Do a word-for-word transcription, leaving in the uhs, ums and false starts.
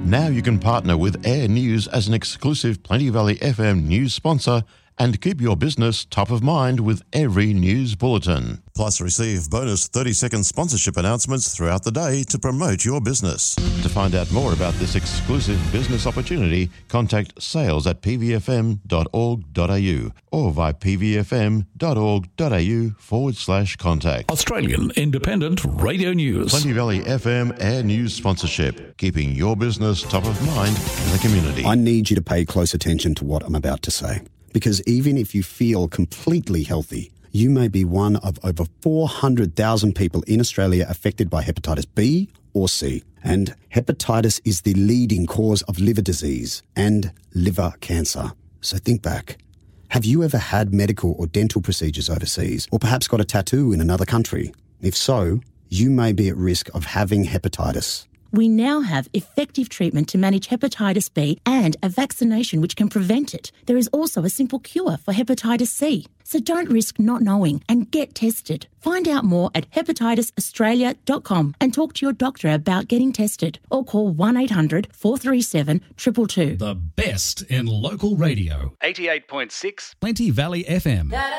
Now you can partner with Air News as an exclusive Plenty Valley F M news sponsor and keep your business top of mind with every news bulletin. Plus, receive bonus thirty-second sponsorship announcements throughout the day to promote your business. To find out more about this exclusive business opportunity, contact sales at p v f m dot org dot a u or via p v f m dot org dot a u forward slash contact. Australian Independent Radio News. Plenty Valley F M Air News sponsorship, keeping your business top of mind in the community. I need you to pay close attention to what I'm about to say, because even if you feel completely healthy, you may be one of over four hundred thousand people in Australia affected by hepatitis B or C. And hepatitis is the leading cause of liver disease and liver cancer. So think back. Have you ever had medical or dental procedures overseas, or perhaps got a tattoo in another country? If so, you may be at risk of having hepatitis. We now have effective treatment to manage hepatitis B and a vaccination which can prevent it. There is also a simple cure for hepatitis C. So don't risk not knowing and get tested. Find out more at hepatitis australia dot com and talk to your doctor about getting tested, or call one eight hundred four three seven two two two. The best in local radio. eighty-eight point six Plenty Valley F M.